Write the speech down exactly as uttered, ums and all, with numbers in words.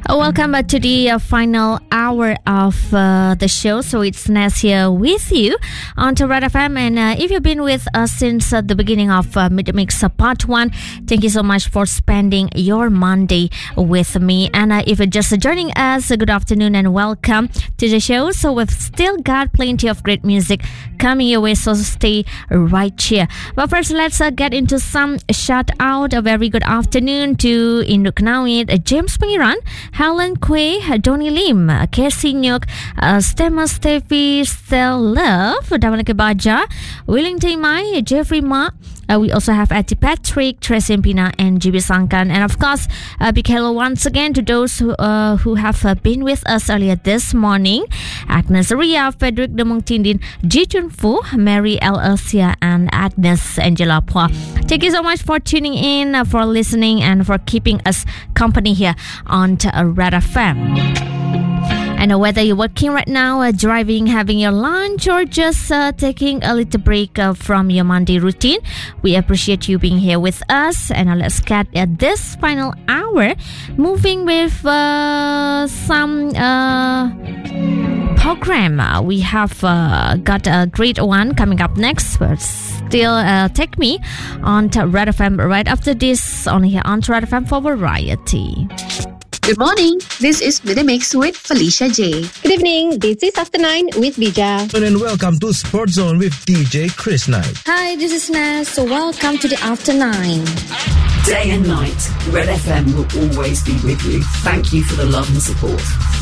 Welcome back to the uh, final hour of uh, the show. So it's Naz here with you on Red F M. And uh, if you've been with us since uh, the beginning of uh, Mid Mix uh, Part one, thank you so much for spending your Monday with me. And uh, if you're just joining us, uh, good afternoon and welcome to the show. So we've still got plenty of great music coming your way, so stay right here. But first, let's uh, get into some shout out. A very good afternoon to Induk Nawit, uh, James Pangeran, Helen Quay, Donny Lim, Casey Nyuk, uh, Stemma Steffi, Stel Love, Davan Kebaja, Willing Taimai, Jeffrey Ma. Uh, we also have Ati Patrick, Tracy Pina, and G B Sangkan. And of course, a big hello once again to those who, uh, who have uh, been with us earlier this morning. Agnes Ria, Frederick Demong Tindin, Ji Chun Fu, Mary L. Elsia, and Agnes Angela Pua. Thank you so much for tuning in, uh, for listening, and for keeping us company here on Red F M. And whether you're working right now, uh, driving, having your lunch, or just uh, taking a little break uh, from your Monday routine, we appreciate you being here with us. And uh, let's get at this final hour moving with uh, some uh, program. Uh, we have uh, got a great one coming up next, but still uh, take me on to Red F M right after this, on here on Red F M for Variety. Good morning. This is Mid Mix with Felicia J. Good evening. This is After Nine with Bija. And welcome to Sports Zone with D J Chris Knight. Hi, this is Naz. So welcome to the After Nine. Day and night, Red F M will always be with you. Thank you for the love and support.